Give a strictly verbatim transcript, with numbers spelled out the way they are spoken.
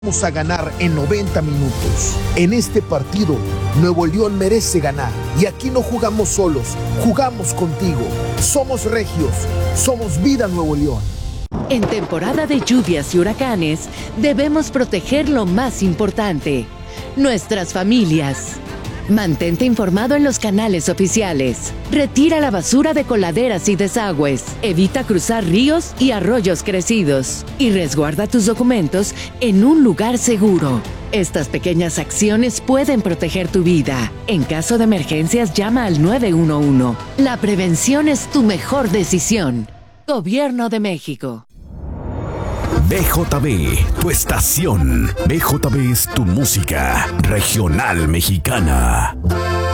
Vamos a ganar en noventa minutos. En este partido, Nuevo León merece ganar. Y aquí no jugamos solos, jugamos contigo. Somos regios, somos Vida Nuevo León. En temporada de lluvias y huracanes, debemos proteger lo más importante: nuestras familias. Mantente informado en los canales oficiales. Retira la basura de coladeras y desagües. Evita cruzar ríos y arroyos crecidos. Y resguarda tus documentos en un lugar seguro. Estas pequeñas acciones pueden proteger tu vida. En caso de emergencias, llama al nueve uno uno. La prevención es tu mejor decisión. Gobierno de México. B J B, tu estación. B J B es tu música regional mexicana.